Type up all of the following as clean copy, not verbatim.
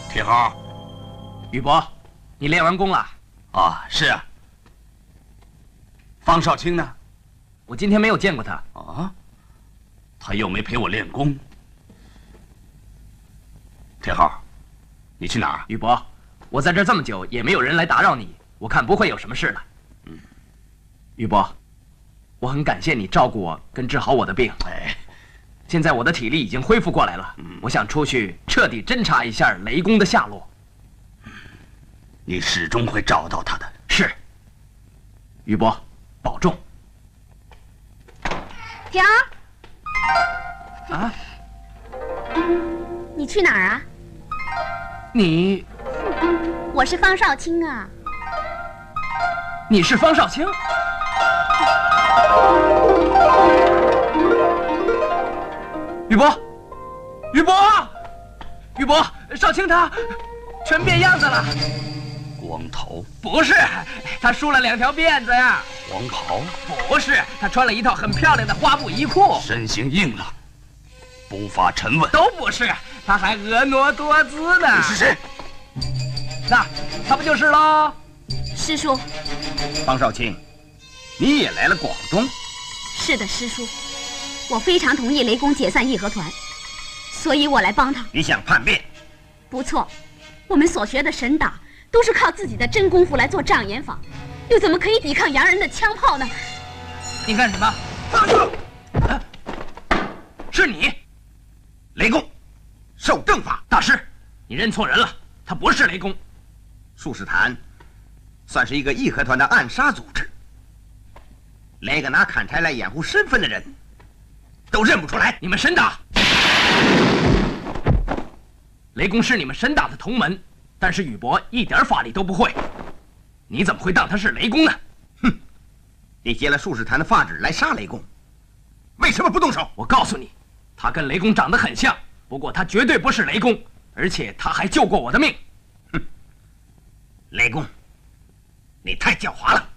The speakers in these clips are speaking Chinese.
铁猴， 宇伯，你练完功了？ 啊，是啊。方少卿呢？ 我今天没有见过他。 啊，他又没陪我练功。铁猴，你去哪儿？ 宇伯，我在这儿这么久，也没有人来打扰你，我看不会有什么事了。宇伯，我很感谢你照顾我跟治好我的病。 哎， 现在我的体力已经恢复过来了，我想出去彻底侦查一下雷公的下落。 你始终会找到他的。 是。宇伯，保重。 铁儿， 啊？ 你去哪儿啊？ 你我是方少卿啊。 你是方少卿？宇伯，宇伯，宇伯，少卿他全变样子了。 光头？ 不是，他梳了2条辫子呀。 黄袍？ 不是，他穿了一套很漂亮的花布衣裤。 身形硬朗，步伐沉稳。 都不是，他还婀娜多姿呢。 你是谁？ 那他不就是喽？ 师叔。 方少卿，你也来了广东？ 是的，师叔，我非常同意雷公解散义和团，所以我来帮他。 你想叛变？ 不错，我们所学的神打都是靠自己的真功夫来做障眼法，又怎么可以抵抗洋人的枪炮呢？ 你干什么？放手！是你，雷公，受正法。大师，你认错人了，他不是雷公。 术士坛算是一个义和团的暗杀组织，连个拿砍柴来掩护身份的人都认不出来。 你们神打，雷公是你们神打的同门，但是宇伯一点法力都不会，你怎么会当他是雷公呢？ 哼！你接了术士坛的发旨来杀雷公，为什么不动手？ 我告诉你，他跟雷公长得很像，不过他绝对不是雷公，而且他还救过我的命。 哼！雷公，你太狡猾了！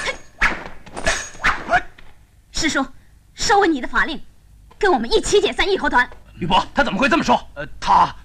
师叔，收回你的法令，跟我们一起解散义和团。 宇伯，他怎么会这么说？他